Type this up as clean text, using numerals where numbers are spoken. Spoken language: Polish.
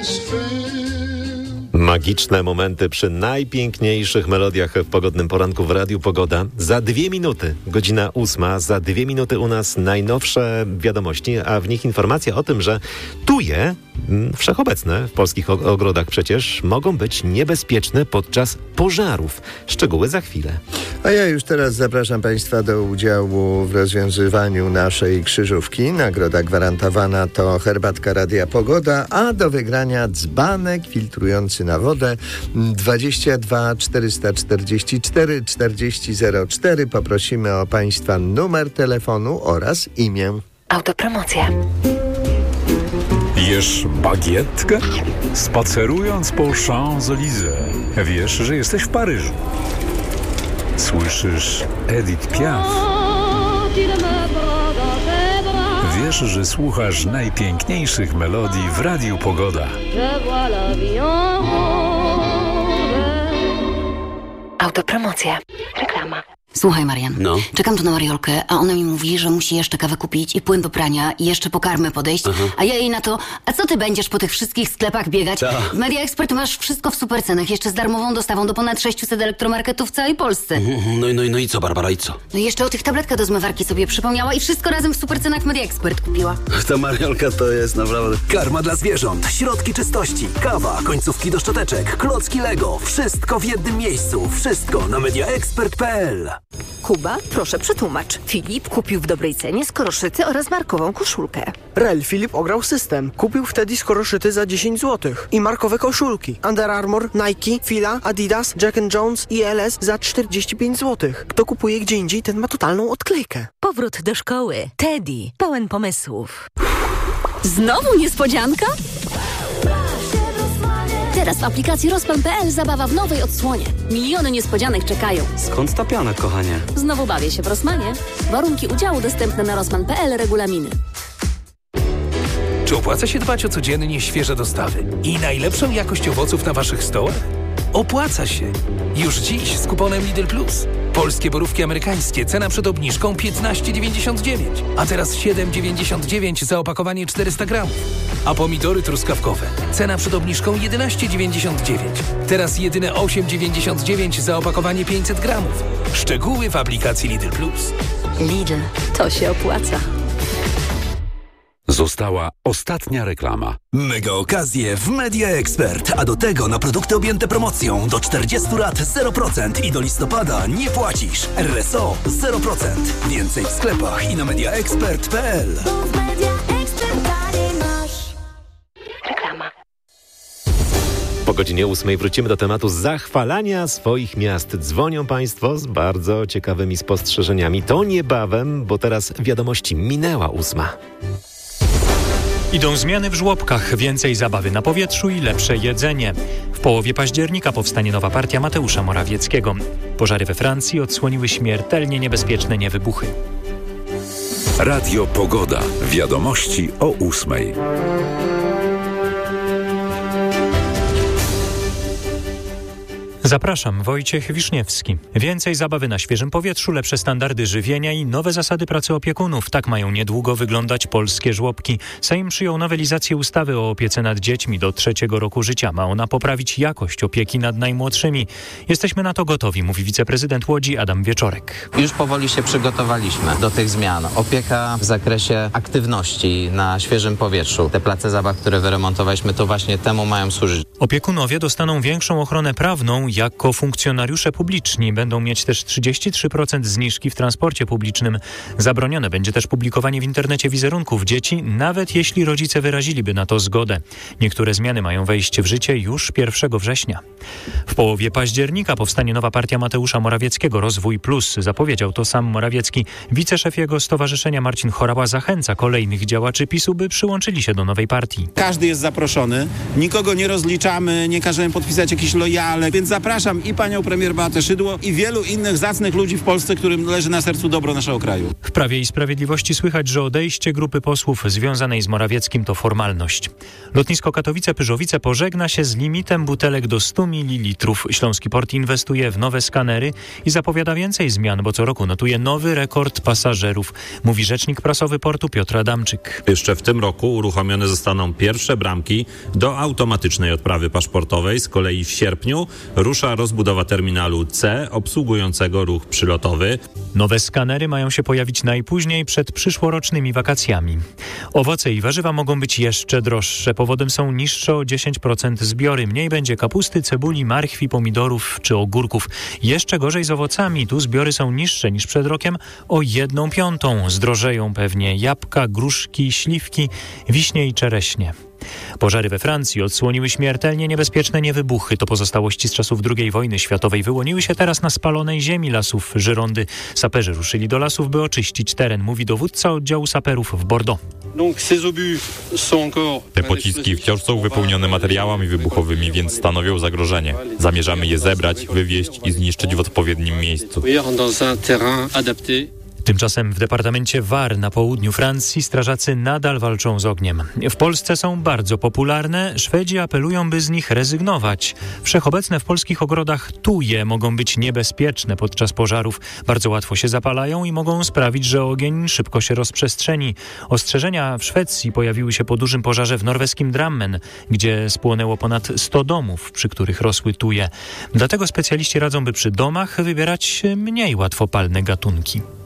Magiczne momenty przy najpiękniejszych melodiach w pogodnym poranku w Radiu Pogoda. Za 2 minuty, godzina 8, za 2 minuty u nas najnowsze wiadomości, a w nich informacja o tym, że tuje, wszechobecne w polskich ogrodach przecież, mogą być niebezpieczne podczas pożarów. Szczegóły za chwilę. A ja już teraz zapraszam Państwa do udziału w rozwiązywaniu naszej krzyżówki. Nagroda gwarantowana to herbatka Radia Pogoda, a do wygrania dzbanek filtrujący na wodę 22 444 4004. Poprosimy o Państwa numer telefonu oraz imię. Autopromocja. Jesz bagietkę? Spacerując po Champs-Élysées, wiesz, że jesteś w Paryżu. Słyszysz Edith Piaf. Wiesz, że słuchasz najpiękniejszych melodii w Radiu Pogoda. Autopromocja. Reklama. Słuchaj, Marian, czekam tu na Mariolkę, a ona mi mówi, że musi jeszcze kawę kupić i płyn do prania i jeszcze po karmę podejść, a ja jej na to, a co ty będziesz po tych wszystkich sklepach biegać? W Media Expert masz wszystko w supercenach, jeszcze z darmową dostawą do ponad 600 elektromarketów w całej Polsce. No i co, Barbara, i co? No i jeszcze o tych tabletkach do zmywarki sobie przypomniała i wszystko razem w supercenach w Media Expert kupiła. Ta Mariolka to jest naprawdę... Karma dla zwierząt, środki czystości, kawa, końcówki do szczoteczek, klocki Lego. Wszystko w jednym miejscu. Wszystko na mediaexpert.pl. Kuba, proszę przetłumacz. Filip kupił w dobrej cenie skoroszyty oraz markową koszulkę. Filip ograł system. Kupił wtedy skoroszyty za 10 zł. I markowe koszulki. Under Armour, Nike, Fila, Adidas, Jack & Jones i LS za 45 zł. Kto kupuje gdzie indziej, ten ma totalną odklejkę. Powrót do szkoły. Teddy. Pełen pomysłów. Znowu niespodzianka? Teraz w aplikacji Rosman.pl zabawa w nowej odsłonie. Miliony niespodzianek czekają. Skąd ta piana, kochanie? Znowu bawię się w Rosmanie. Warunki udziału dostępne na Rosman.pl, regulaminy. Czy opłaca się dbać o codziennie świeże dostawy i najlepszą jakość owoców na waszych stołach? Opłaca się. Już dziś z kuponem Lidl Plus. Polskie borówki amerykańskie, cena przed obniżką 15,99, a teraz 7,99 za opakowanie 400 gramów. A pomidory truskawkowe, cena przed obniżką 11,99, teraz jedyne 8,99 za opakowanie 500 gramów. Szczegóły w aplikacji Lidl Plus. Lidl, to się opłaca. Została ostatnia reklama. Mega okazje w Media Expert, a do tego na produkty objęte promocją do 40 lat 0% i do listopada nie płacisz. RSO 0%. Więcej w sklepach i na mediaexpert.pl. Reklama. Po godzinie 8 wrócimy do tematu zachwalania swoich miast. Dzwonią Państwo z bardzo ciekawymi spostrzeżeniami. To niebawem, bo teraz wiadomości minęła 8. Idą zmiany w żłobkach, więcej zabawy na powietrzu i lepsze jedzenie. W połowie października powstanie nowa partia Mateusza Morawieckiego. Pożary we Francji odsłoniły śmiertelnie niebezpieczne niewybuchy. Radio Pogoda. Wiadomości o 8. Zapraszam, Wojciech Wiszniewski. Więcej zabawy na świeżym powietrzu, lepsze standardy żywienia i nowe zasady pracy opiekunów. Tak mają niedługo wyglądać polskie żłobki. Sejm przyjął nowelizację ustawy o opiece nad dziećmi do 3. roku życia. Ma ona poprawić jakość opieki nad najmłodszymi. Jesteśmy na to gotowi, mówi wiceprezydent Łodzi Adam Wieczorek. Już powoli się przygotowaliśmy do tych zmian. Opieka w zakresie aktywności na świeżym powietrzu. Te place zabaw, które wyremontowaliśmy, to właśnie temu mają służyć. Opiekunowie dostaną większą ochronę prawną jako funkcjonariusze publiczni. Będą mieć też 33% zniżki w transporcie publicznym. Zabronione będzie też publikowanie w internecie wizerunków dzieci, nawet jeśli rodzice wyraziliby na to zgodę. Niektóre zmiany mają wejść w życie już 1 września. W połowie października powstanie nowa partia Mateusza Morawieckiego, Rozwój Plus. Zapowiedział to sam Morawiecki. Wiceszef jego stowarzyszenia Marcin Chorała zachęca kolejnych działaczy PiS-u, by przyłączyli się do nowej partii. Każdy jest zaproszony, nikogo nie rozliczamy, nie każemy podpisać jakieś lojale, więc zapraszamy zapraszam i panią premier Beatę Szydło i wielu innych zacnych ludzi w Polsce, którym leży na sercu dobro naszego kraju. W Prawie i Sprawiedliwości słychać, że odejście grupy posłów związanej z Morawieckim to formalność. Lotnisko Katowice-Pyrzowice pożegna się z limitem butelek do 100 ml. Śląski Port inwestuje w nowe skanery i zapowiada więcej zmian, bo co roku notuje nowy rekord pasażerów, mówi rzecznik prasowy portu Piotr Adamczyk. Jeszcze w tym roku uruchomione zostaną pierwsze bramki do automatycznej odprawy paszportowej. Z kolei w sierpniu rusza rozbudowa terminalu C obsługującego ruch przylotowy. Nowe skanery mają się pojawić najpóźniej przed przyszłorocznymi wakacjami. Owoce i warzywa mogą być jeszcze droższe. Powodem są niższe o 10% zbiory. Mniej będzie kapusty, cebuli, marchwi, pomidorów czy ogórków. Jeszcze gorzej z owocami. Tu zbiory są niższe niż przed rokiem o 1/5. Zdrożeją pewnie jabłka, gruszki, śliwki, wiśnie i czereśnie. Pożary we Francji odsłoniły śmiertelnie niebezpieczne niewybuchy. To pozostałości z czasów II wojny światowej. Wyłoniły się teraz na spalonej ziemi lasów Girondy. Saperzy ruszyli do lasów, by oczyścić teren, mówi dowódca oddziału saperów w Bordeaux. Te pociski wciąż są wypełnione materiałami wybuchowymi, więc stanowią zagrożenie. Zamierzamy je zebrać, wywieźć i zniszczyć w odpowiednim miejscu. Tymczasem w departamencie Var na południu Francji strażacy nadal walczą z ogniem. W Polsce są bardzo popularne. Szwedzi apelują, by z nich rezygnować. Wszechobecne w polskich ogrodach tuje mogą być niebezpieczne podczas pożarów. Bardzo łatwo się zapalają i mogą sprawić, że ogień szybko się rozprzestrzeni. Ostrzeżenia w Szwecji pojawiły się po dużym pożarze w norweskim Drammen, gdzie spłonęło ponad 100 domów, przy których rosły tuje. Dlatego specjaliści radzą, by przy domach wybierać mniej łatwopalne gatunki.